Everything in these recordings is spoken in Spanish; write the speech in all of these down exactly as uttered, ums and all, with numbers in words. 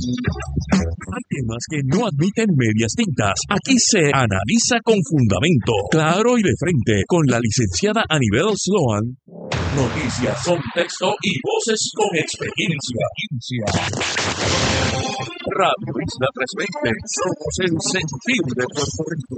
Hay temas que no admiten medias tintas. Aquí se analiza con fundamento, claro y de frente, con la licenciada Anibel Sloan. Noticias, contexto y voces con experiencia. Radio Isla trescientos veinte, somos el sentir de Puerto Rico.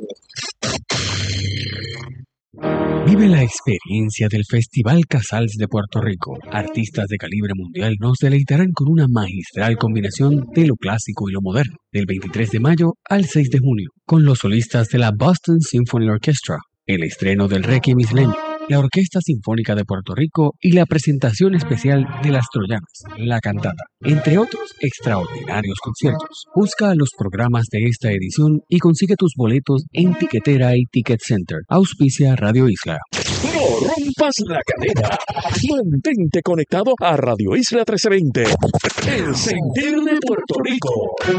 Vive la experiencia del Festival Casals de Puerto Rico. Artistas de calibre mundial nos deleitarán con una magistral combinación de lo clásico y lo moderno, del veintitrés de mayo al seis de junio, con los solistas de la Boston Symphony Orchestra, el estreno del Requiem isleño, la Orquesta Sinfónica de Puerto Rico y la presentación especial de Las Troyanas, la cantata, entre otros extraordinarios conciertos. Busca los programas de esta edición y consigue tus boletos en Tiquetera y Ticket Center. Auspicia Radio Isla. No rompas la cadena. Mantente conectado a Radio Isla trescientos veinte. El sentir de Puerto Rico.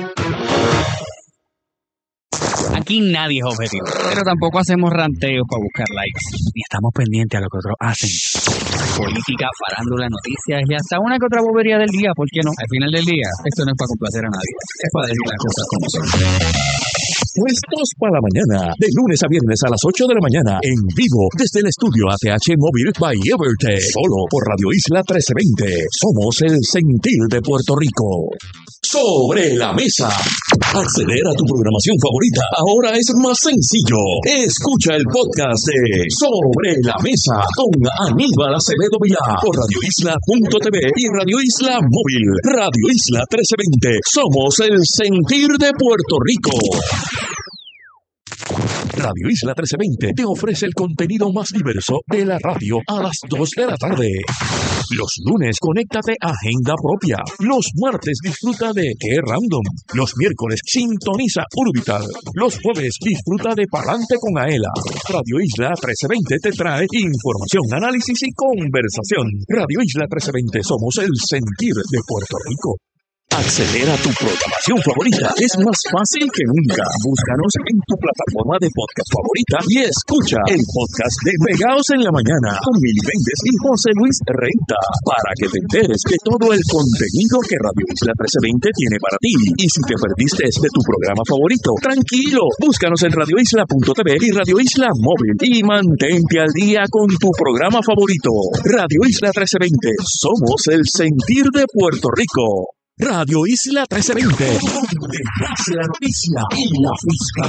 Aquí nadie es objetivo, pero tampoco hacemos ranteos para buscar likes, ni estamos pendientes a lo que otros hacen. Política, farándula, noticias y hasta una que otra bobería del día, ¿por qué no? Al final del día, esto no es para complacer a nadie, es para decir las cosas como son. Puestos para la mañana, de lunes a viernes a las ocho de la mañana, en vivo, desde el estudio A T H Móvil by Evertech, solo por Radio Isla trescientos veinte. Somos el sentir de Puerto Rico. Sobre la mesa. Acceder a tu programación favorita ahora es más sencillo. Escucha el podcast de Sobre la Mesa con Aníbal Acevedo Vilá por radio isla punto t v y Radio Isla Móvil. Radio Isla trescientos veinte. Somos el sentir de Puerto Rico. Radio Isla trescientos veinte te ofrece el contenido más diverso de la radio a las dos de la tarde. Los lunes, conéctate a Agenda Propia. Los martes, disfruta de Qué Random. Los miércoles, sintoniza Urbital. Los jueves, disfruta de Palante con Aela. Radio Isla trescientos veinte te trae información, análisis y conversación. Radio Isla trescientos veinte, somos el sentir de Puerto Rico. Acceder a tu programación favorita es más fácil que nunca. Búscanos en tu plataforma de podcast favorita y escucha el podcast de Pegaos en la Mañana con Mili Méndez y José Luis Renta para que te enteres de todo el contenido que Radio Isla trescientos veinte tiene para ti. Y si te perdiste de tu programa favorito, tranquilo, búscanos en radio isla punto t v y Radio Isla Móvil y mantente al día con tu programa favorito. Radio Isla trescientos veinte, somos el sentir de Puerto Rico. Radio Isla trescientos veinte, donde nace la noticia y la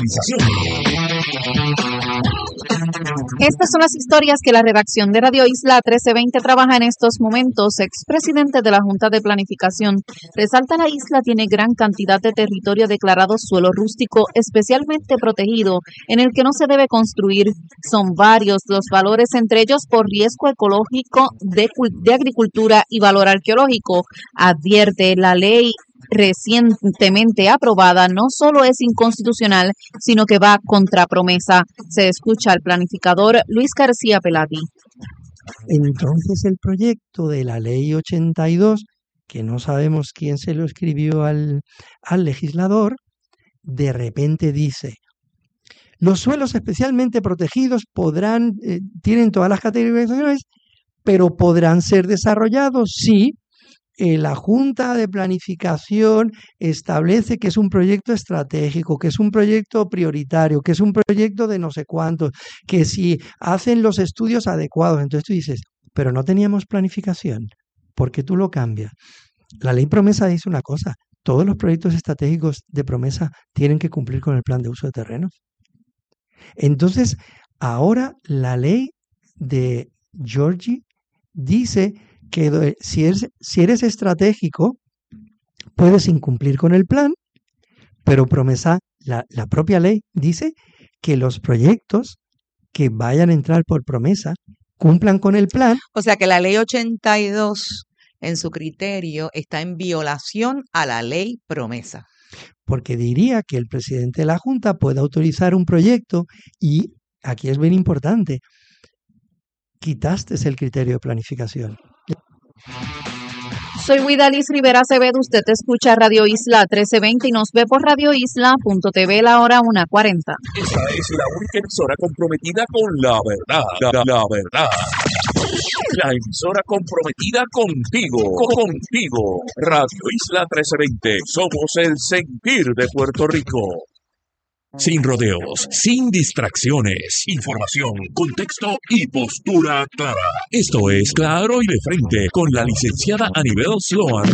fiscalización. Estas son las historias que la redacción de Radio Isla trescientos veinte trabaja en estos momentos. Expresidente de la Junta de Planificación resalta: la isla tiene gran cantidad de territorio declarado suelo rústico especialmente protegido en el que no se debe construir. Son varios los valores, entre ellos por riesgo ecológico, de, de agricultura y valor arqueológico. Advierte: la ley recientemente aprobada no solo es inconstitucional, sino que va contra promesa. Se escucha al planificador Luis García Pelati. Entonces el proyecto de la ley ochenta y dos, que no sabemos quién se lo escribió al, al legislador, de repente dice: los suelos especialmente protegidos podrán, eh, tienen todas las categorizaciones, pero podrán ser desarrollados si Eh, la Junta de Planificación establece que es un proyecto estratégico, que es un proyecto prioritario, que es un proyecto de no sé cuántos, que si hacen los estudios adecuados. Entonces tú dices, pero no teníamos planificación, ¿por qué tú lo cambias? La ley promesa dice una cosa: todos los proyectos estratégicos de promesa tienen que cumplir con el plan de uso de terrenos. Entonces, ahora la ley de Georgie dice que si eres, si eres estratégico, puedes incumplir con el plan, pero promesa, la, la propia ley dice que los proyectos que vayan a entrar por promesa cumplan con el plan. O sea que la ley ochenta y dos, en su criterio, está en violación a la ley promesa. Porque diría que el presidente de la Junta puede autorizar un proyecto y, aquí es bien importante, quitaste el criterio de planificación. Soy Guidalis Rivera Acevedo, usted escucha Radio Isla trece veinte y nos ve por radio isla punto t v la hora una cuarenta. Esta es la única emisora comprometida con la verdad, la, la verdad. La emisora comprometida contigo, contigo. Radio Isla trece veinte. Somos el sentir de Puerto Rico. Sin rodeos, sin distracciones, información, contexto y postura clara. Esto es Claro y de Frente con la licenciada Anibel Sloan.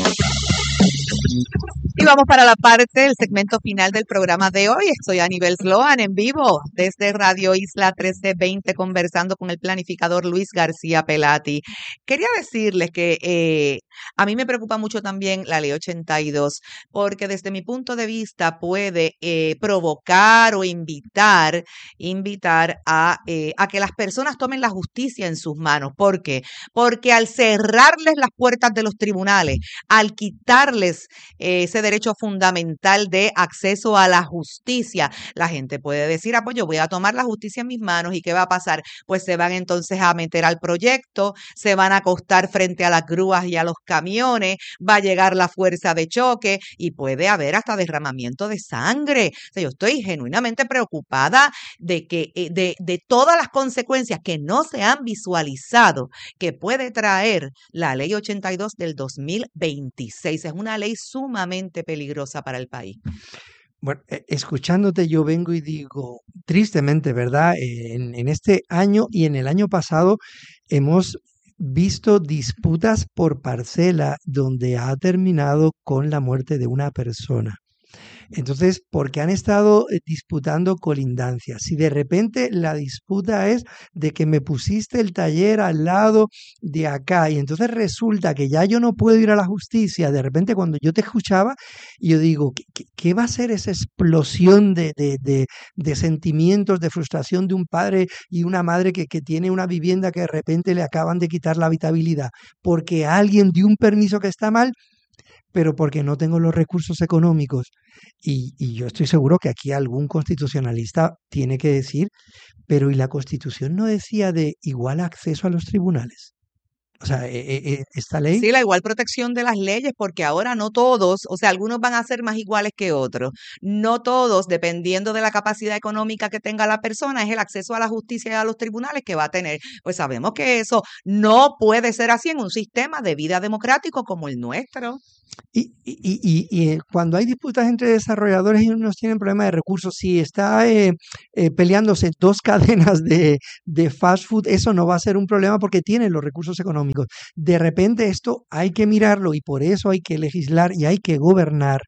Y vamos para la parte, el segmento final del programa de hoy. Estoy Anibel Sloan en vivo desde Radio Isla trece veinte conversando con el planificador Luis García Pelati. Quería decirles que eh, a mí me preocupa mucho también la ley ochenta y dos porque desde mi punto de vista puede eh, provocar o invitar, invitar a, eh, a que las personas tomen la justicia en sus manos. ¿Por qué? Porque al cerrarles las puertas de los tribunales, al quitarles eh, ese derecho fundamental de acceso a la justicia, la gente puede decir, ah, pues yo voy a tomar la justicia en mis manos y ¿qué va a pasar? Pues se van entonces a meter al proyecto, se van a acostar frente a las grúas y a los camiones, va a llegar la fuerza de choque y puede haber hasta derramamiento de sangre. O sea, yo estoy genuinamente preocupada de que de, de todas las consecuencias que no se han visualizado que puede traer la ley ochenta y dos del dos mil veintiséis. Es una ley sumamente peligrosa para el país. Bueno, eh, escuchándote yo vengo y digo, tristemente, ¿verdad? Eh, en, en este año y en el año pasado hemos visto disputas por parcela donde ha terminado con la muerte de una persona. Entonces, porque han estado eh, disputando colindancias. Si de repente la disputa es de que me pusiste el taller al lado de acá y entonces resulta que ya yo no puedo ir a la justicia, de repente cuando yo te escuchaba, yo digo, ¿qué, qué, qué va a ser esa explosión de, de, de, de sentimientos, de frustración de un padre y una madre que, que tiene una vivienda que de repente le acaban de quitar la habitabilidad porque alguien dio un permiso que está mal? Pero porque no tengo los recursos económicos. Y, y yo estoy seguro que aquí algún constitucionalista tiene que decir, pero ¿y la Constitución no decía de igual acceso a los tribunales? O sea, eh, eh, esta ley... Sí, la igual protección de las leyes, porque ahora no todos, o sea, algunos van a ser más iguales que otros. No todos, dependiendo de la capacidad económica que tenga la persona, es el acceso a la justicia y a los tribunales que va a tener. Pues sabemos que eso no puede ser así en un sistema de vida democrático como el nuestro. Y, y, y, y, y cuando hay disputas entre desarrolladores y unos tienen problemas de recursos, si está eh, eh, peleándose dos cadenas de, de fast food, eso no va a ser un problema porque tienen los recursos económicos. De repente esto hay que mirarlo y por eso hay que legislar y hay que gobernar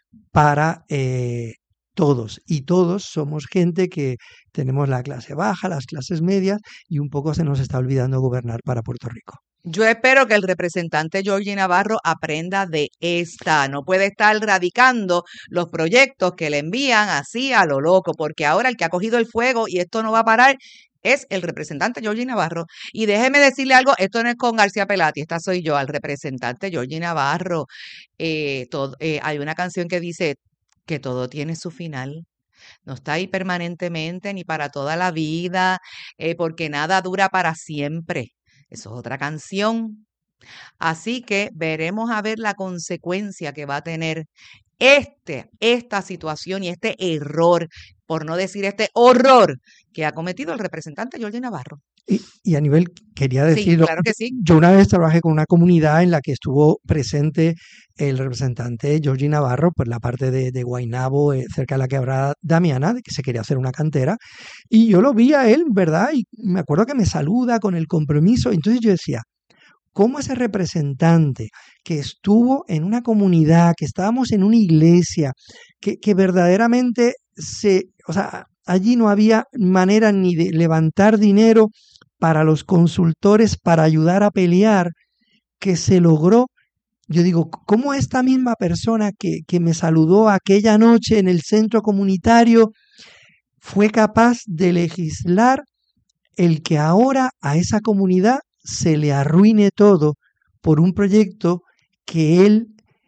para eh, todos. Y todos somos gente que tenemos la clase baja, las clases medias y un poco se nos está olvidando gobernar para Puerto Rico. Yo espero que el representante Georgie Navarro aprenda de esta. No puede estar radicando los proyectos que le envían así a lo loco, porque ahora el que ha cogido el fuego y esto no va a parar es el representante Georgie Navarro. Y déjeme decirle algo, esto no es con García Pelati, esta soy yo, al representante Georgie Navarro. Eh, todo, eh, hay una canción que dice que todo tiene su final. No está ahí permanentemente ni para toda la vida, eh, porque nada dura para siempre. Eso es otra canción. Así que veremos a ver la consecuencia que va a tener este, esta situación y este error, por no decir este horror que ha cometido el representante Georgie Navarro. Y, y a nivel, quería decirlo, sí, claro que sí. Yo una vez trabajé con una comunidad en la que estuvo presente el representante Georgie Navarro, por la parte de, de Guaynabo, eh, cerca de la quebrada Damiana, de que se quería hacer una cantera, y yo lo vi a él, ¿verdad? Y me acuerdo que me saluda con el compromiso, entonces yo decía, ¿cómo ese representante que estuvo en una comunidad, que estábamos en una iglesia, que, que verdaderamente se, o sea, allí no había manera ni de levantar dinero para los consultores para ayudar a pelear, que se logró? Yo digo, ¿cómo esta misma persona que, que me saludó aquella noche en el centro comunitario fue capaz de legislar el que ahora a esa comunidad se le arruine todo por un proyecto que él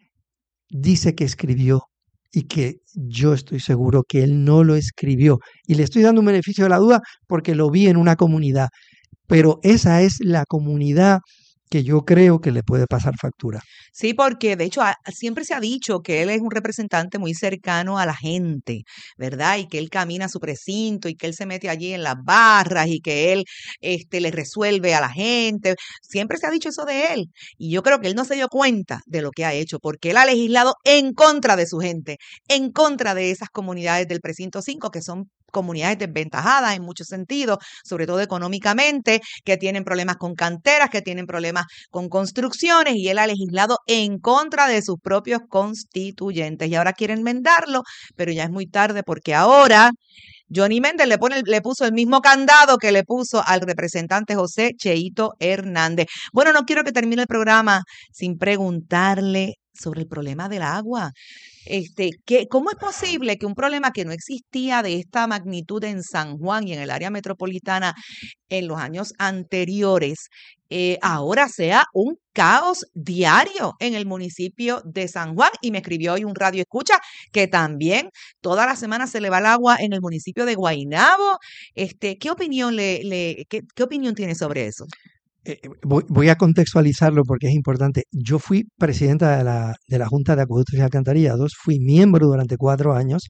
dice que escribió y que yo estoy seguro que él no lo escribió? Y le estoy dando un beneficio de la duda porque lo vi en una comunidad, pero esa es la comunidad que yo creo que le puede pasar factura. Sí, porque de hecho a- siempre se ha dicho que él es un representante muy cercano a la gente, ¿verdad? Y que él camina a su precinto y que él se mete allí en las barras y que él este, le resuelve a la gente. Siempre se ha dicho eso de él. Y yo creo que él no se dio cuenta de lo que ha hecho, porque él ha legislado en contra de su gente, en contra de esas comunidades del precinto cinco, que son comunidades desventajadas en muchos sentidos, sobre todo económicamente, que tienen problemas con canteras, que tienen problemas con construcciones, y él ha legislado en contra de sus propios constituyentes. Y ahora quiere enmendarlo, pero ya es muy tarde, porque ahora Johnny Méndez le, pone, le puso el mismo candado que le puso al representante José Cheito Hernández. Bueno, no quiero que termine el programa sin preguntarle sobre el problema del agua. Este, ¿qué, ¿Cómo es posible que un problema que no existía de esta magnitud en San Juan y en el área metropolitana en los años anteriores, eh, ahora sea un caos diario en el municipio de San Juan? Y me escribió hoy un radio escucha que también toda la semana se le va el agua en el municipio de Guaynabo. Este, ¿qué opinión le, le qué, qué opinión tiene sobre eso? Eh, voy, voy a contextualizarlo porque es importante. Yo fui presidenta de la, de la Junta de Acueductos y Alcantarillados, fui miembro durante cuatro años,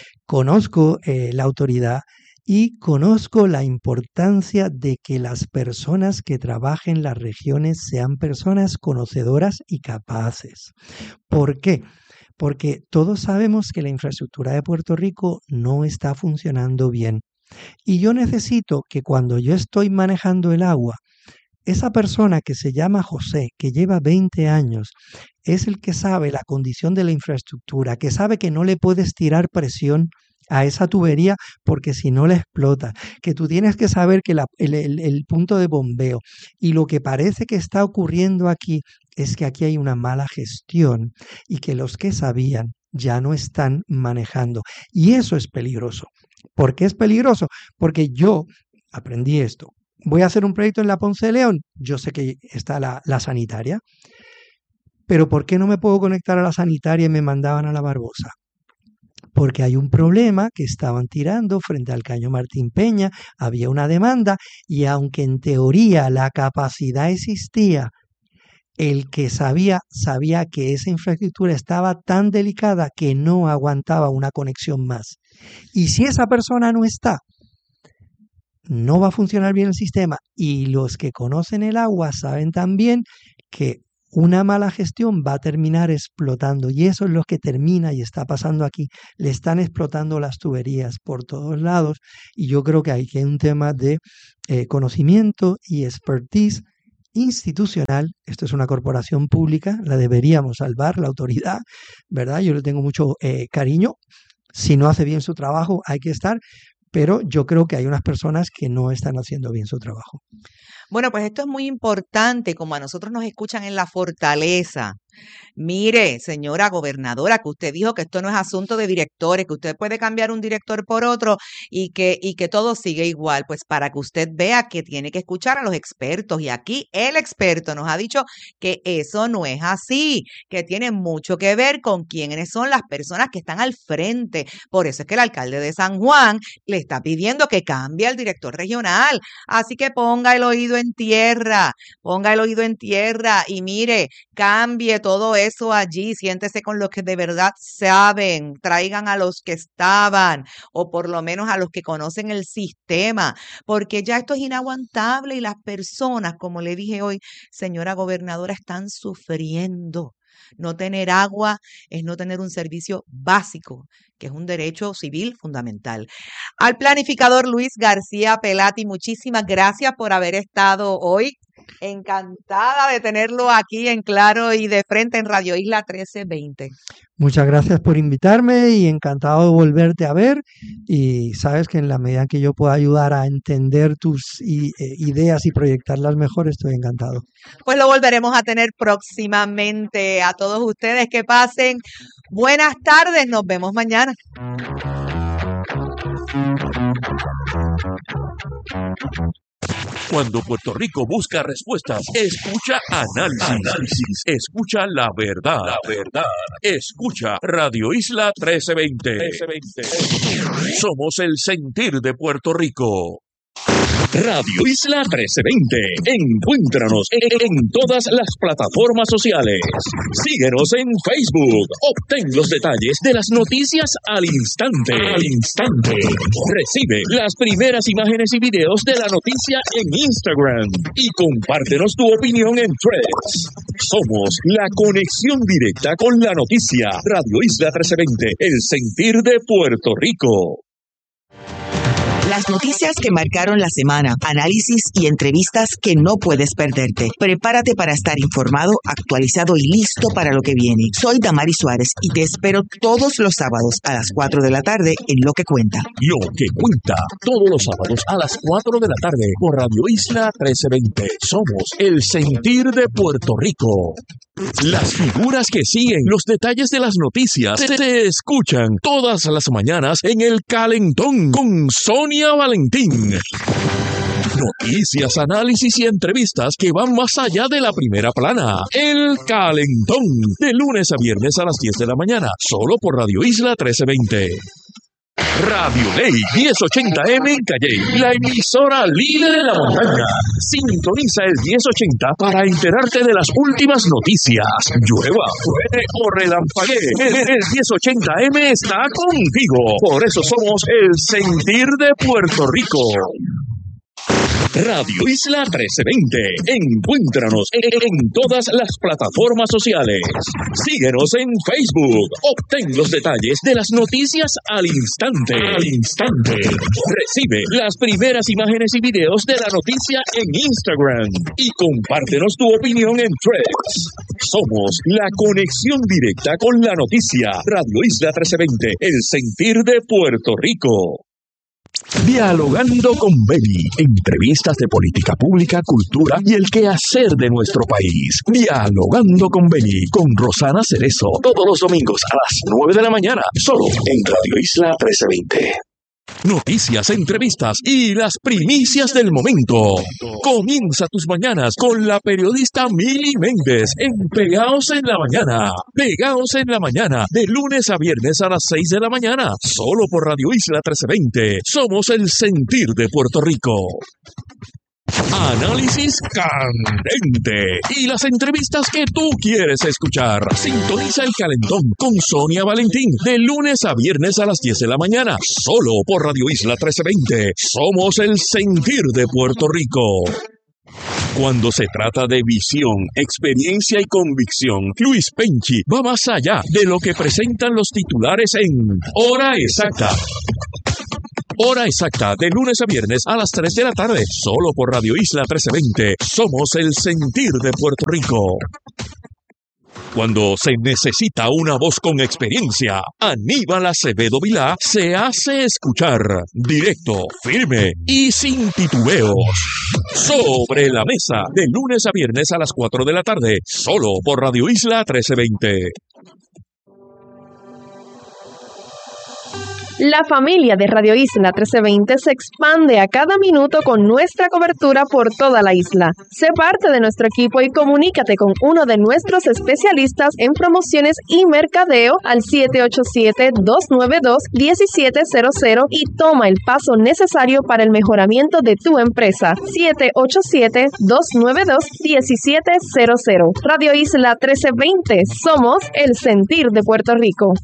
conozco eh, la autoridad y conozco la importancia de que las personas que trabajen en las regiones sean personas conocedoras y capaces. ¿Por qué? Porque todos sabemos que la infraestructura de Puerto Rico no está funcionando bien. Y yo necesito que cuando yo estoy manejando el agua, esa persona que se llama José, que lleva veinte años, es el que sabe la condición de la infraestructura, que sabe que no le puedes tirar presión a esa tubería porque si no la explota, que tú tienes que saber que la, el, el, el punto de bombeo y lo que parece que está ocurriendo aquí es que aquí hay una mala gestión y que los que sabían ya no están manejando. Y eso es peligroso. ¿Por qué es peligroso? Porque yo aprendí esto. Voy a hacer un proyecto en la Ponce de León, yo sé que está la, la sanitaria, pero ¿por qué no me puedo conectar a la sanitaria y me mandaban a la Barbosa? Porque hay un problema que estaban tirando frente al Caño Martín Peña, había una demanda y aunque en teoría la capacidad existía, el que sabía, sabía que esa infraestructura estaba tan delicada que no aguantaba una conexión más. Y si esa persona no está, no va a funcionar bien el sistema, y los que conocen el agua saben también que una mala gestión va a terminar explotando, y eso es lo que termina y está pasando aquí. Le están explotando las tuberías por todos lados, y yo creo que hay que un tema de eh, conocimiento y expertise institucional. Esto es una corporación pública, la deberíamos salvar, la autoridad, ¿verdad? Yo le tengo mucho eh, cariño. Si no hace bien su trabajo, hay que estar. Pero yo creo que hay unas personas que no están haciendo bien su trabajo. Bueno, pues esto es muy importante, como a nosotros nos escuchan en la Fortaleza. Mire, señora gobernadora, que usted dijo que esto no es asunto de directores, que usted puede cambiar un director por otro y que, y que todo sigue igual. Pues para que usted vea que tiene que escuchar a los expertos. Y aquí el experto nos ha dicho que eso no es así, que tiene mucho que ver con quiénes son las personas que están al frente. Por eso es que el alcalde de San Juan le está pidiendo que cambie al director regional. Así que ponga el oído en tierra, ponga el oído en tierra y mire, cambie todo eso allí, siéntese con los que de verdad saben, traigan a los que estaban o por lo menos a los que conocen el sistema, porque ya esto es inaguantable y las personas, como le dije hoy, señora gobernadora, están sufriendo. No tener agua es no tener un servicio básico, que es un derecho civil fundamental. Al planificador Luis García Pelati, muchísimas gracias por haber estado hoy. Encantada de tenerlo aquí en Claro y de Frente en Radio Isla trece veinte. Muchas gracias por invitarme y encantado de volverte a ver, y sabes que en la medida que yo pueda ayudar a entender tus i- eh, ideas y proyectarlas mejor, estoy encantado. Pues lo volveremos a tener próximamente. A todos ustedes que pasen buenas tardes, nos vemos mañana. Cuando Puerto Rico busca respuestas, escucha análisis, análisis. Escucha la verdad, la verdad. Escucha Radio Isla trece veinte. Somos el sentir de Puerto Rico. Radio Isla trece veinte. Encuéntranos en, en todas las plataformas sociales. Síguenos en Facebook. Obtén los detalles de las noticias al instante. Al instante. Recibe las primeras imágenes y videos de la noticia en Instagram. Y compártenos tu opinión en Threads. Somos la conexión directa con la noticia. Radio Isla trece veinte. El sentir de Puerto Rico. Las noticias que marcaron la semana, análisis y entrevistas que no puedes perderte. Prepárate para estar informado, actualizado y listo para lo que viene. Soy Damaris Suárez y te espero todos los sábados a las cuatro de la tarde en Lo que Cuenta. Lo que Cuenta, todos los sábados a las cuatro de la tarde por Radio Isla trece veinte. Somos el sentir de Puerto Rico. Las figuras que siguen, los detalles de las noticias, se, se escuchan todas las mañanas en El Calentón con Sonia Valentín. Noticias, análisis y entrevistas que van más allá de la primera plana. El Calentón, de lunes a viernes a las diez de la mañana, solo por Radio Isla trece veinte. Radio Ley diez ochenta M en Calley, la emisora líder de la montaña. Sintoniza el diez ochenta para enterarte de las últimas noticias. Llueva, truene o relampaguee, el diez ochenta M está contigo. Por eso somos el sentir de Puerto Rico. Radio Isla trece veinte. Encuéntranos en, en todas las plataformas sociales. Síguenos en Facebook. Obtén los detalles de las noticias al instante. Al instante. Recibe las primeras imágenes y videos de la noticia en Instagram. Y compártenos tu opinión en Threads. Somos la conexión directa con la noticia. Radio Isla trece veinte. El sentir de Puerto Rico. Dialogando con Beli, entrevistas de política pública, cultura y el quehacer de nuestro país. Dialogando con Beli, con Rosana Cerezo, todos los domingos a las nueve de la mañana, solo en Radio Isla trece veinte. Noticias, entrevistas y las primicias del momento. Comienza tus mañanas con la periodista Mili Méndez en Pegaos en la Mañana. Pegaos en la Mañana, de lunes a viernes a las seis de la mañana, solo por Radio Isla trece veinte. Somos el sentir de Puerto Rico. Análisis candente y las entrevistas que tú quieres escuchar. Sintoniza El Calentón con Sonia Valentín de lunes a viernes a las diez de la mañana, solo por Radio Isla trece veinte. Somos el sentir de Puerto Rico. Cuando se trata de visión, experiencia y convicción, Luis Penchi va más allá de lo que presentan los titulares en Hora Exacta. Hora Exacta, de lunes a viernes a las tres de la tarde, solo por Radio Isla trece veinte. Somos el sentir de Puerto Rico. Cuando se necesita una voz con experiencia, Aníbal Acevedo Vilá se hace escuchar, directo, firme y sin titubeos. Sobre la Mesa, de lunes a viernes a las cuatro de la tarde, solo por Radio Isla trece veinte. La familia de Radio Isla trece veinte se expande a cada minuto con nuestra cobertura por toda la isla. Sé parte de nuestro equipo y comunícate con uno de nuestros especialistas en promociones y mercadeo al siete ocho siete, dos nueve dos, uno siete cero cero y toma el paso necesario para el mejoramiento de tu empresa. siete ocho siete, dos nueve dos, uno siete cero cero. Radio Isla trece veinte. Somos el sentir de Puerto Rico.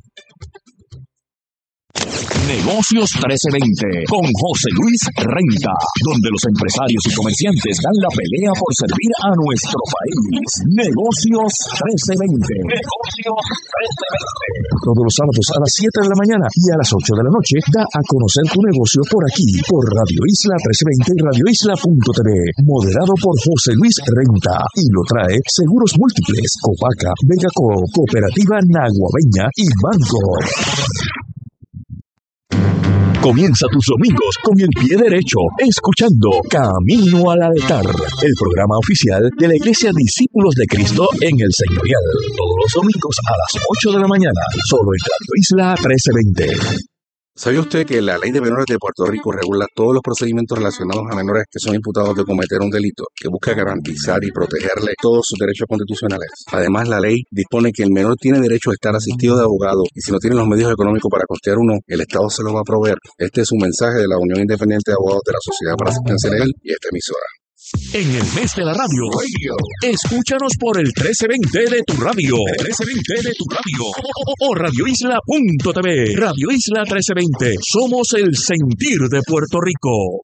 Negocios trece veinte con José Luis Renta, donde los empresarios y comerciantes dan la pelea por servir a nuestro país. Negocios trece veinte. Negocios trece veinte. Todos los sábados a las siete de la mañana y a las ocho de la noche da a conocer tu negocio por aquí, por Radio Isla trece veinte y Radio Isla punto t v. Moderado por José Luis Renta y lo trae Seguros Múltiples, Copaca, Vegaco, Cooperativa Naguabeña y Banco. Comienza tus domingos con el pie derecho, escuchando Camino al Altar, el programa oficial de la Iglesia Discípulos de Cristo en el Señorial. Todos los domingos a las ocho de la mañana, solo en Radio Isla trece veinte. ¿Sabía usted que la Ley de Menores de Puerto Rico regula todos los procedimientos relacionados a menores que son imputados de cometer un delito, que busca garantizar y protegerle todos sus derechos constitucionales? Además, la ley dispone que el menor tiene derecho a estar asistido de abogado y si no tiene los medios económicos para costear uno, el Estado se lo va a proveer. Este es un mensaje de la Unión Independiente de Abogados de la Sociedad para Asistencia Legal y esta emisora. En el mes de la radio, radio, escúchanos por el trece veinte de tu radio, trece veinte de tu radio, o, o radio isla punto t v. Radio Isla trece veinte, somos el sentir de Puerto Rico.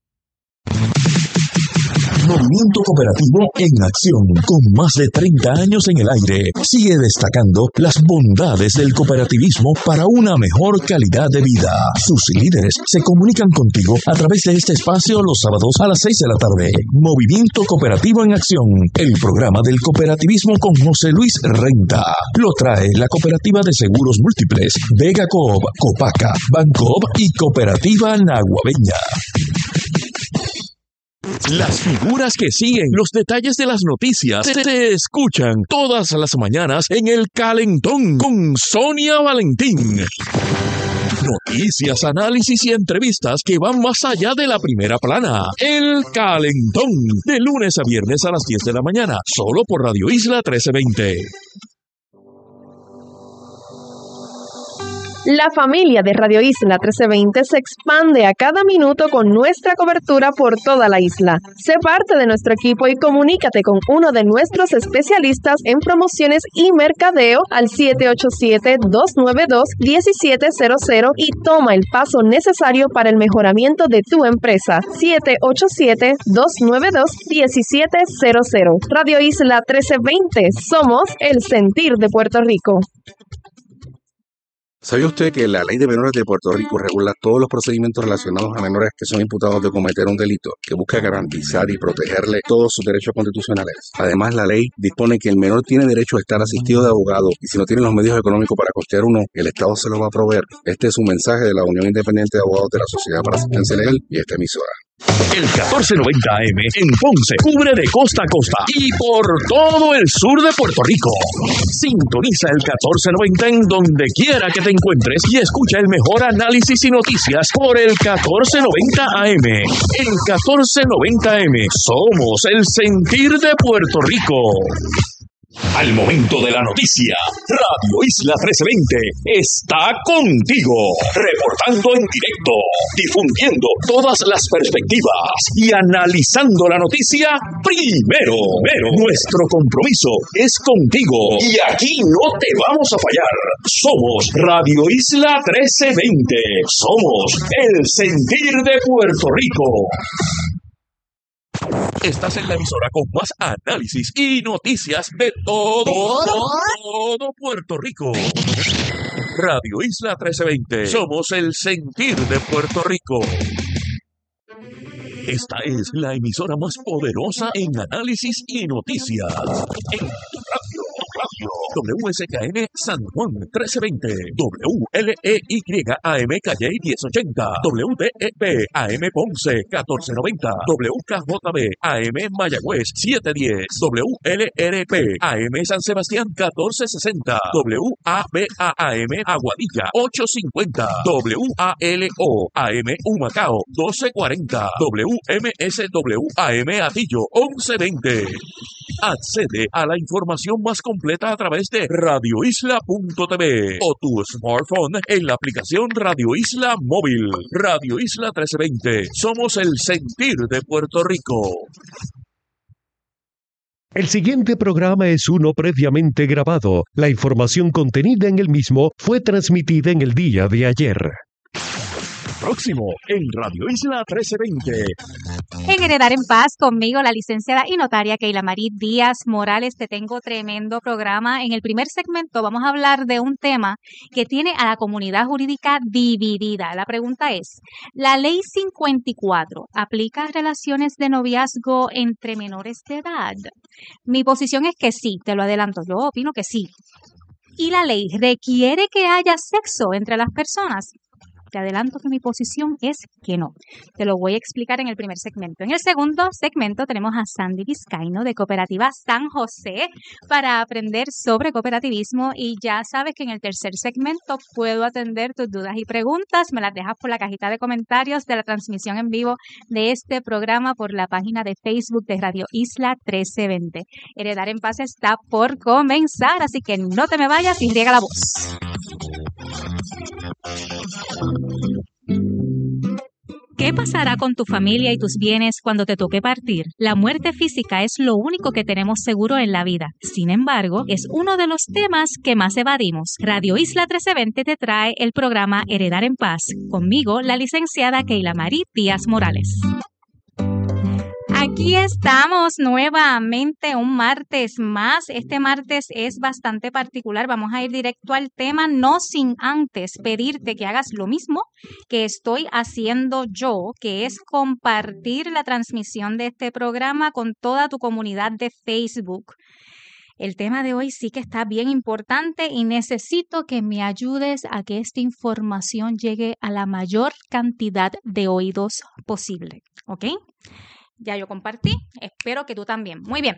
Movimiento Cooperativo en acción, con más de treinta años en el aire, sigue destacando las bondades del cooperativismo para una mejor calidad de vida. Sus líderes se comunican contigo a través de este espacio los sábados a las seis de la tarde. Movimiento Cooperativo en acción, el programa del cooperativismo con José Luis Renta. Lo trae la Cooperativa de Seguros Múltiples, Vega Coop, Copaca, Bancoop y Cooperativa Naguabeña. Las figuras que siguen, los detalles de las noticias, se, se escuchan todas las mañanas en El Calentón con Sonia Valentín. Noticias, análisis y entrevistas que van más allá de la primera plana. El Calentón, de lunes a viernes a las diez de la mañana, solo por Radio Isla trece veinte. La familia de Radio Isla trece veinte se expande a cada minuto con nuestra cobertura por toda la isla. Sé parte de nuestro equipo y comunícate con uno de nuestros especialistas en promociones y mercadeo al siete ocho siete, dos nueve dos, uno siete cero cero y toma el paso necesario para el mejoramiento de tu empresa. siete ocho siete, dos nueve dos, uno siete cero cero. Radio Isla trece veinte, somos el sentir de Puerto Rico. ¿Sabía usted que la Ley de Menores de Puerto Rico regula todos los procedimientos relacionados a menores que son imputados de cometer un delito, que busca garantizar y protegerle todos sus derechos constitucionales? Además, la ley dispone que el menor tiene derecho a estar asistido de abogado y si no tiene los medios económicos para costear uno, el Estado se lo va a proveer. Este es un mensaje de la Unión Independiente de Abogados de la Sociedad para Asistencia Legal y esta emisora. El catorce noventa A M en Ponce cubre de costa a costa y por todo el sur de Puerto Rico. Sintoniza el catorce noventa en donde quiera que te encuentres y escucha el mejor análisis y noticias por el catorce noventa A M. El catorce noventa A M, somos el sentir de Puerto Rico. Al momento de la noticia, Radio Isla trece veinte está contigo, reportando en directo, difundiendo todas las perspectivas y analizando la noticia primero. Pero nuestro compromiso es contigo y aquí no te vamos a fallar. Somos Radio Isla trece veinte, somos el sentir de Puerto Rico. Estás en la emisora con más análisis y noticias de todo, todo, todo Puerto Rico. Radio Isla trece veinte. Somos el sentir de Puerto Rico. Esta es la emisora más poderosa en análisis y noticias. En tu radio, radio. W S K N San Juan trece veinte. W L E Y A M Calle diez ochenta. W D E P A M Ponce catorce noventa. W K J B A M Mayagüez siete diez. W L R P A M San Sebastián catorce sesenta. W A B A A M Aguadilla ocho cincuenta. W A L O A M Humacao doce cuarenta. W M S W A M Atillo once veinte. Accede a la información más completa a través de radio isla punto t v o tu smartphone en la aplicación Radio Isla Móvil. Radio Isla trece veinte. Somos el sentir de Puerto Rico. El siguiente programa es uno previamente grabado. La información contenida en el mismo fue transmitida en el día de ayer. Próximo en Radio Isla trece veinte. En Heredar en Paz, conmigo la licenciada y notaria Keila Marí Díaz Morales. Te tengo tremendo programa. En el primer segmento vamos a hablar de un tema que tiene a la comunidad jurídica dividida. La pregunta es, ¿la ley cincuenta y cuatro aplica a relaciones de noviazgo entre menores de edad? Mi posición es que sí, te lo adelanto, yo opino que sí. ¿Y la ley requiere que haya sexo entre las personas? Te adelanto que mi posición es que no. Te lo voy a explicar en el primer segmento. En el segundo segmento tenemos a Sandy Vizcaíno de Cooperativa San José para aprender sobre cooperativismo, y ya sabes que en el tercer segmento puedo atender tus dudas y preguntas. Me las dejas por la cajita de comentarios de la transmisión en vivo de este programa por la página de Facebook de Radio Isla trece veinte. Heredar en Paz está por comenzar, así que no te me vayas y riega la voz. ¿Qué pasará con tu familia y tus bienes cuando te toque partir? La muerte física es lo único que tenemos seguro en la vida. Sin embargo, es uno de los temas que más evadimos. Radio Isla trece veinte te trae el programa Heredar en Paz. Conmigo, la licenciada Keila Marí Díaz Morales. Aquí estamos nuevamente un martes más. Este martes es bastante particular. Vamos a ir directo al tema, no sin antes pedirte que hagas lo mismo que estoy haciendo yo, que es compartir la transmisión de este programa con toda tu comunidad de Facebook. El tema de hoy sí que está bien importante y necesito que me ayudes a que esta información llegue a la mayor cantidad de oídos posible, ¿ok? Ya yo compartí, espero que tú también. Muy bien.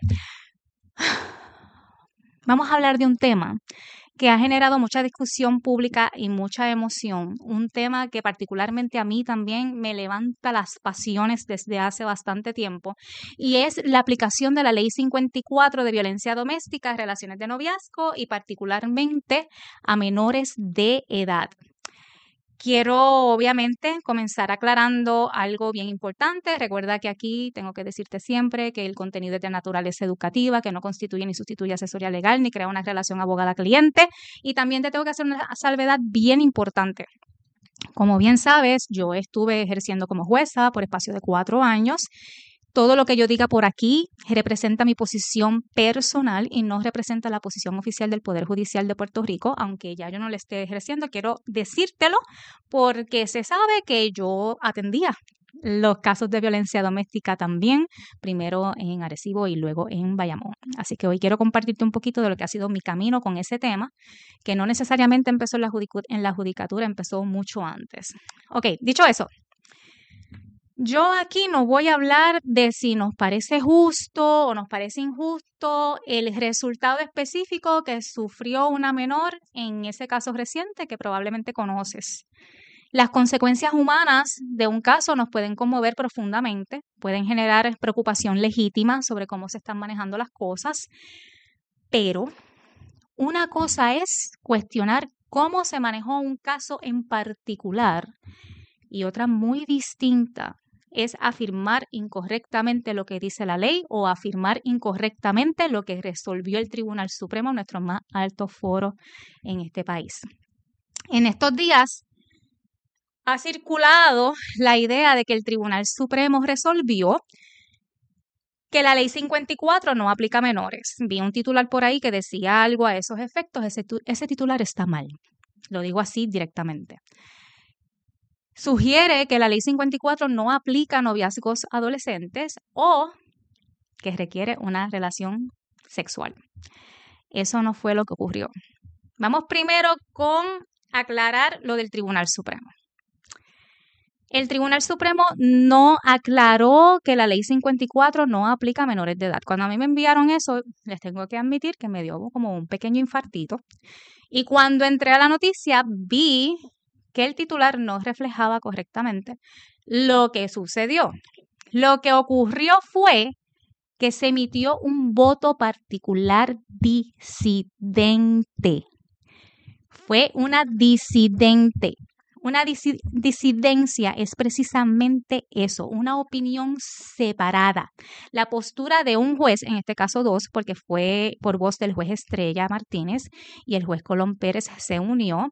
Vamos a hablar de un tema que ha generado mucha discusión pública y mucha emoción. Un tema que particularmente a mí también me levanta las pasiones desde hace bastante tiempo. Y es la aplicación de la Ley cincuenta y cuatro de violencia doméstica, relaciones de noviazgo y particularmente a menores de edad. Quiero, obviamente, comenzar aclarando algo bien importante. Recuerda que aquí tengo que decirte siempre que el contenido es de naturaleza educativa, que no constituye ni sustituye asesoría legal, ni crea una relación abogada-cliente. Y también te tengo que hacer una salvedad bien importante. Como bien sabes, yo estuve ejerciendo como jueza por espacio de cuatro años. Todo lo que yo diga por aquí representa mi posición personal y no representa la posición oficial del Poder Judicial de Puerto Rico, aunque ya yo no le esté ejerciendo. Quiero decírtelo porque se sabe que yo atendía los casos de violencia doméstica también, primero en Arecibo y luego en Bayamón. Así que hoy quiero compartirte un poquito de lo que ha sido mi camino con ese tema, que no necesariamente empezó en la, judic- en la judicatura, empezó mucho antes. Ok, dicho eso. Yo aquí no voy a hablar de si nos parece justo o nos parece injusto el resultado específico que sufrió una menor en ese caso reciente que probablemente conoces. Las consecuencias humanas de un caso nos pueden conmover profundamente, pueden generar preocupación legítima sobre cómo se están manejando las cosas, pero una cosa es cuestionar cómo se manejó un caso en particular y otra muy distinta es afirmar incorrectamente lo que dice la ley o afirmar incorrectamente lo que resolvió el Tribunal Supremo, nuestro más alto foro en este país. En estos días ha circulado la idea de que el Tribunal Supremo resolvió que la Ley cincuenta y cuatro no aplica a menores. Vi un titular por ahí que decía algo a esos efectos. Ese, ese titular está mal. Lo digo así directamente. Sugiere que la Ley cincuenta y cuatro no aplica a noviazgos adolescentes o que requiere una relación sexual. Eso no fue lo que ocurrió. Vamos primero con aclarar lo del Tribunal Supremo. El Tribunal Supremo no aclaró que la Ley cincuenta y cuatro no aplica a menores de edad. Cuando a mí me enviaron eso, les tengo que admitir que me dio como un pequeño infartito. Y cuando entré a la noticia, vi que el titular no reflejaba correctamente lo que sucedió. Lo que ocurrió fue que se emitió un voto particular disidente. Fue una disidente. Una disi- disidencia es precisamente eso, una opinión separada. La postura de un juez, en este caso dos, porque fue por voz del juez Estrella Martínez y el juez Colón Pérez se unió,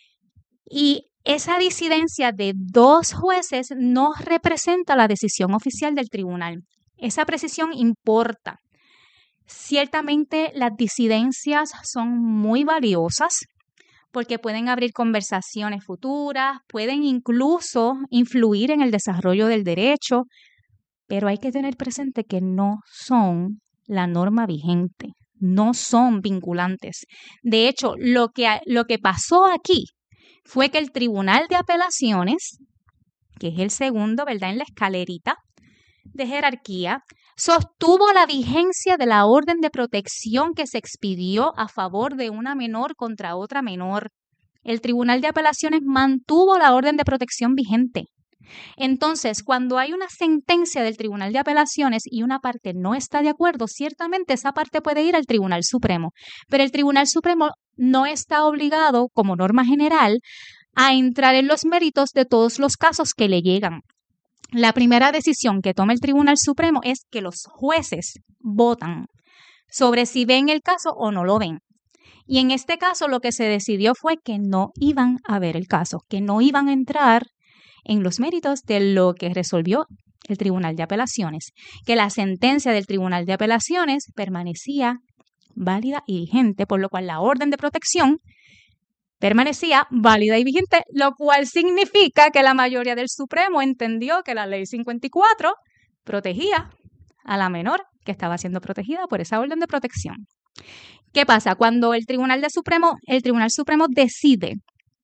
y esa disidencia de dos jueces no representa la decisión oficial del tribunal. Esa precisión importa. Ciertamente las disidencias son muy valiosas porque pueden abrir conversaciones futuras, pueden incluso influir en el desarrollo del derecho, pero hay que tener presente que no son la norma vigente, no son vinculantes. De hecho, lo que, lo que pasó aquí fue que el Tribunal de Apelaciones, que es el segundo, ¿verdad?, en la escalerita de jerarquía, sostuvo la vigencia de la orden de protección que se expidió a favor de una menor contra otra menor. El Tribunal de Apelaciones mantuvo la orden de protección vigente. Entonces, cuando hay una sentencia del Tribunal de Apelaciones y una parte no está de acuerdo, ciertamente esa parte puede ir al Tribunal Supremo, pero el Tribunal Supremo no está obligado, como norma general, a entrar en los méritos de todos los casos que le llegan. La primera decisión que toma el Tribunal Supremo es que los jueces votan sobre si ven el caso o no lo ven. Y en este caso lo que se decidió fue que no iban a ver el caso, que no iban a entrar en los méritos de lo que resolvió el Tribunal de Apelaciones, que la sentencia del Tribunal de Apelaciones permanecía válida y vigente, por lo cual la orden de protección permanecía válida y vigente, lo cual significa que la mayoría del Supremo entendió que la Ley cincuenta y cuatro protegía a la menor que estaba siendo protegida por esa orden de protección. ¿Qué pasa? Cuando el Tribunal de Supremo, el Tribunal Supremo decide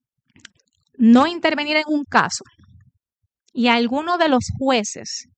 no intervenir en un caso y alguno de los jueces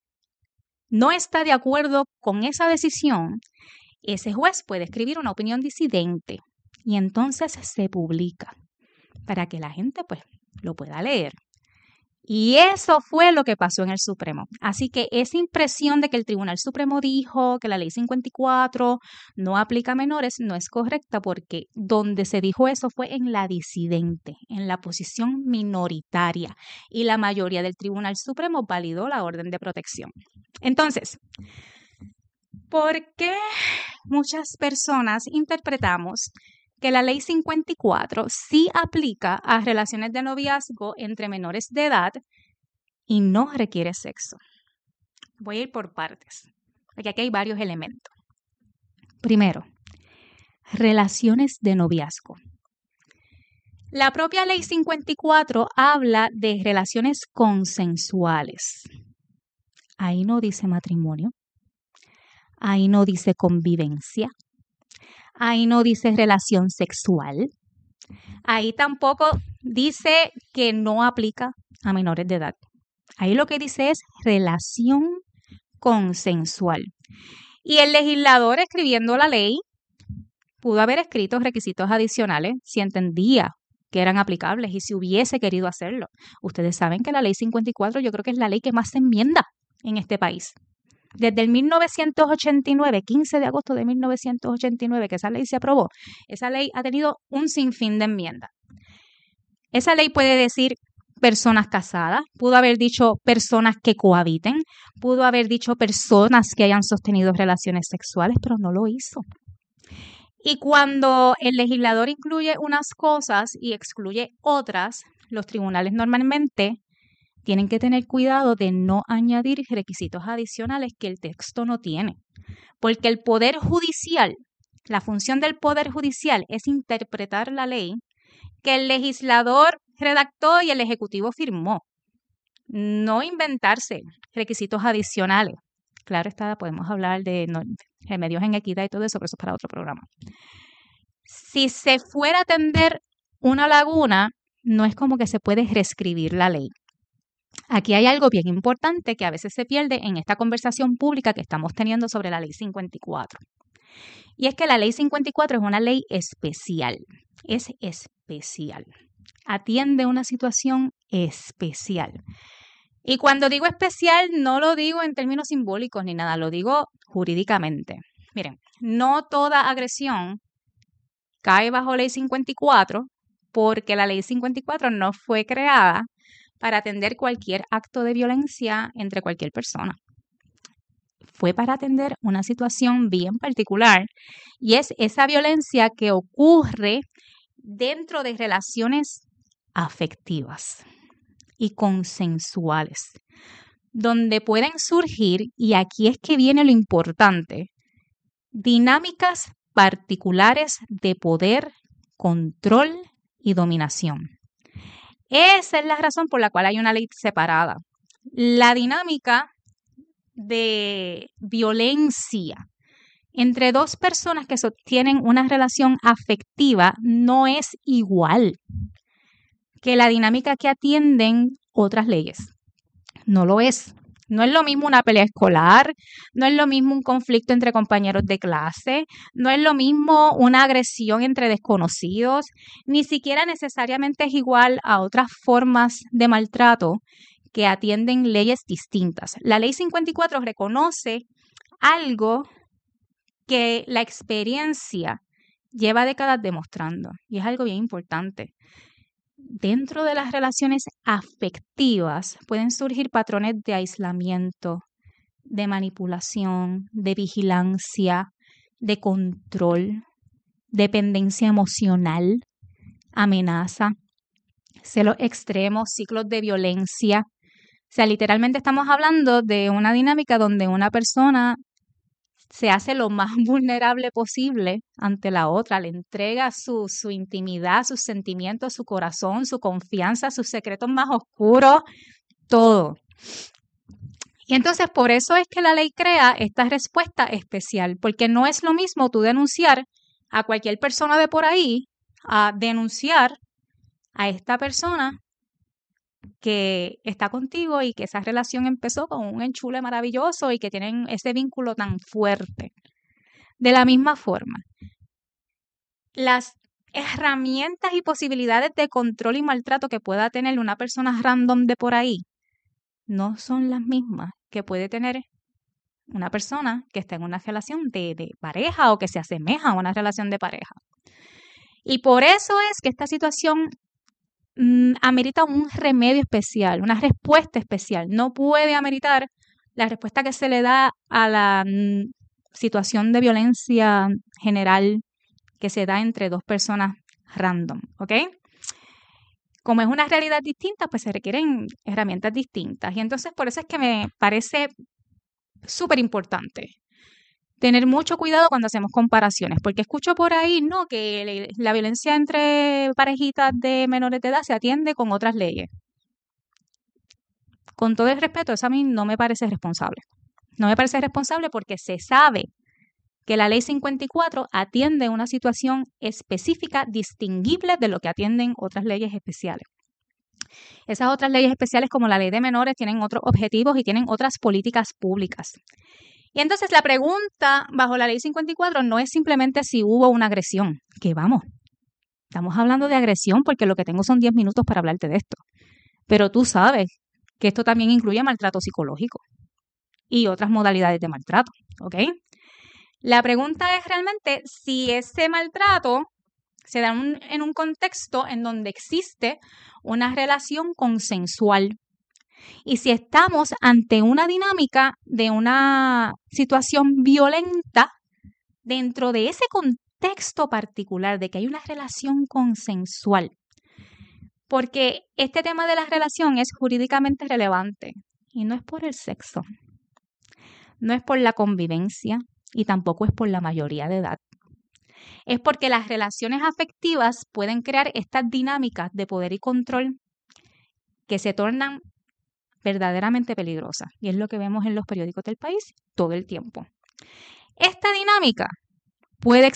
no está de acuerdo con esa decisión, ese juez puede escribir una opinión disidente y entonces se publica para que la gente pues lo pueda leer. Y eso fue lo que pasó en el Supremo. Así que esa impresión de que el Tribunal Supremo dijo que la Ley cincuenta y cuatro no aplica a menores no es correcta, porque donde se dijo eso fue en la disidente, en la posición minoritaria, y la mayoría del Tribunal Supremo validó la orden de protección. Entonces, ¿por qué muchas personas interpretamos que la Ley cincuenta y cuatro sí aplica a relaciones de noviazgo entre menores de edad y no requiere sexo? Voy a ir por partes, porque aquí hay varios elementos. Primero, relaciones de noviazgo. La propia Ley cincuenta y cuatro habla de relaciones consensuales. Ahí no dice matrimonio, ahí no dice convivencia, ahí no dice relación sexual. Ahí tampoco dice que no aplica a menores de edad. Ahí lo que dice es relación consensual. Y el legislador, escribiendo la ley, pudo haber escrito requisitos adicionales si entendía que eran aplicables y si hubiese querido hacerlo. Ustedes saben que la Ley cincuenta y cuatro yo creo que es la ley que más se enmienda en este país. Desde el mil novecientos ochenta y nueve, quince de agosto de mil novecientos ochenta y nueve, que esa ley se aprobó, esa ley ha tenido un sinfín de enmiendas. Esa ley puede decir personas casadas, pudo haber dicho personas que cohabiten, pudo haber dicho personas que hayan sostenido relaciones sexuales, pero no lo hizo. Y cuando el legislador incluye unas cosas y excluye otras, los tribunales normalmente tienen que tener cuidado de no añadir requisitos adicionales que el texto no tiene, porque el Poder Judicial, la función del Poder Judicial es interpretar la ley que el legislador redactó y el Ejecutivo firmó, no inventarse requisitos adicionales. Claro está, podemos hablar de no, remedios en equidad y todo eso, pero eso es para otro programa. Si se fuera a atender una laguna, no es como que se puede reescribir la ley. Aquí hay algo bien importante que a veces se pierde en esta conversación pública que estamos teniendo sobre la Ley cincuenta y cuatro. Y es que la Ley cincuenta y cuatro es una ley especial. Es especial. Atiende una situación especial. Y cuando digo especial, no lo digo en términos simbólicos ni nada, lo digo jurídicamente. Miren, no toda agresión cae bajo Ley cincuenta y cuatro porque la Ley cincuenta y cuatro no fue creada para atender cualquier acto de violencia entre cualquier persona. Fue para atender una situación bien particular, y es esa violencia que ocurre dentro de relaciones afectivas y consensuales, donde pueden surgir, y aquí es que viene lo importante, dinámicas particulares de poder, control y dominación. Esa es la razón por la cual hay una ley separada. La dinámica de violencia entre dos personas que sostienen una relación afectiva no es igual. que la dinámica que atienden otras leyes. No lo es. No es lo mismo una pelea escolar, no es lo mismo un conflicto entre compañeros de clase, no es lo mismo una agresión entre desconocidos, ni siquiera necesariamente es igual a otras formas de maltrato que atienden leyes distintas. La Ley cincuenta y cuatro reconoce algo que la experiencia lleva décadas demostrando, y es algo bien importante. Dentro de las relaciones afectivas pueden surgir patrones de aislamiento, de manipulación, de vigilancia, de control, dependencia emocional, amenaza, celos extremos, ciclos de violencia. O sea, literalmente estamos hablando de una dinámica donde una persona se hace lo más vulnerable posible ante la otra, le entrega su, su intimidad, sus sentimientos, su corazón, su confianza, sus secretos más oscuros, todo. Y entonces por eso es que la ley crea esta respuesta especial, porque no es lo mismo tú denunciar a cualquier persona de por ahí, a denunciar a esta persona que está contigo y que esa relación empezó con un enchule maravilloso y que tienen ese vínculo tan fuerte. De la misma forma, las herramientas y posibilidades de control y maltrato que pueda tener una persona random de por ahí no son las mismas que puede tener una persona que está en una relación de, de pareja o que se asemeja a una relación de pareja. Y por eso es que esta situación amerita un remedio especial, una respuesta especial. No puede ameritar la respuesta que se le da a la mm, situación de violencia general que se da entre dos personas random, ¿ok? Como es una realidad distinta, pues se requieren herramientas distintas. Y entonces por eso es que me parece súper importante tener mucho cuidado cuando hacemos comparaciones, porque escucho por ahí, no, que la violencia entre parejitas de menores de edad se atiende con otras leyes. Con todo el respeto, eso a mí no me parece responsable. No me parece responsable porque se sabe que la Ley cincuenta y cuatro atiende una situación específica, distinguible de lo que atienden otras leyes especiales. Esas otras leyes especiales, como la Ley de Menores, tienen otros objetivos y tienen otras políticas públicas. Y entonces la pregunta bajo la Ley cincuenta y cuatro no es simplemente si hubo una agresión, que vamos, estamos hablando de agresión porque lo que tengo son diez minutos para hablarte de esto. Pero tú sabes que esto también incluye maltrato psicológico y otras modalidades de maltrato, ¿ok? La pregunta es realmente si ese maltrato se da un, en un contexto en donde existe una relación consensual. Y si estamos ante una dinámica de una situación violenta dentro de ese contexto particular de que hay una relación consensual, porque este tema de la relación es jurídicamente relevante y no es por el sexo, no es por la convivencia y tampoco es por la mayoría de edad. Es porque las relaciones afectivas pueden crear estas dinámicas de poder y control que se tornan verdaderamente peligrosa. Y es lo que vemos en los periódicos del país todo el tiempo. Esta dinámica puede